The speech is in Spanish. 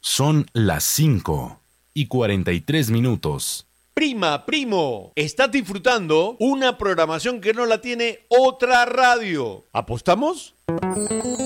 Son las 5:43. Prima, primo, estás disfrutando una programación que no la tiene otra radio. ¿Apostamos?